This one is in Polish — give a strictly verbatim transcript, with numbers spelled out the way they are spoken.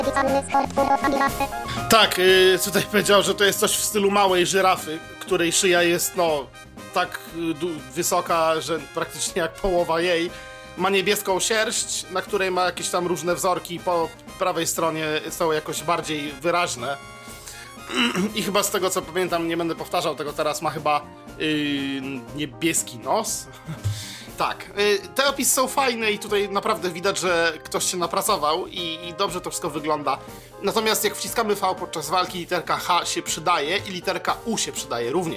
Tak, yy, tutaj powiedział, że to jest coś w stylu małej żyrafy, której szyja jest, no, tak y, wysoka, że praktycznie jak połowa jej. Ma niebieską sierść, na której ma jakieś tam różne wzorki, po prawej stronie są jakoś bardziej wyraźne. I chyba z tego co pamiętam, nie będę powtarzał tego teraz, ma chyba yy, niebieski nos. Tak, yy, te opisy są fajne i tutaj naprawdę widać, że ktoś się napracował i, i dobrze to wszystko wygląda. Natomiast jak wciskamy V podczas walki, literka H się przydaje i literka U się przydaje również.